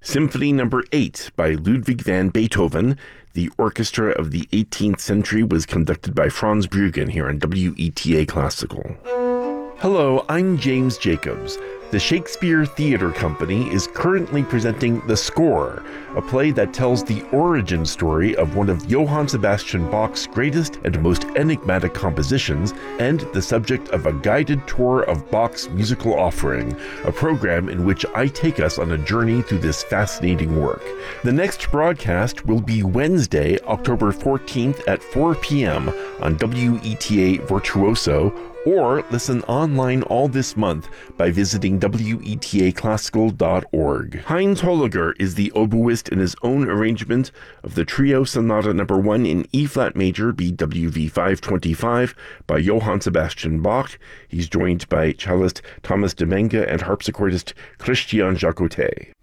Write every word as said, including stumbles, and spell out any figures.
Symphony Number eight by Ludwig van Beethoven. The orchestra of the eighteenth century was conducted by Franz Bruggen here on W E T A Classical. Hello, I'm James Jacobs. The Shakespeare Theatre Company is currently presenting The Score, a play that tells the origin story of one of Johann Sebastian Bach's greatest and most enigmatic compositions, and the subject of a guided tour of Bach's musical offering, a program in which I take us on a journey through this fascinating work. The next broadcast will be Wednesday, October fourteenth at four p.m. on W E T A Virtuoso, or listen online all this month by visiting W E T A classical dot org. Heinz Holliger is the oboist in his own arrangement of the Trio Sonata Number one in E-flat major, B W V five twenty-five, by Johann Sebastian Bach. He's joined by cellist Thomas Demenge and harpsichordist Christian Jacotet.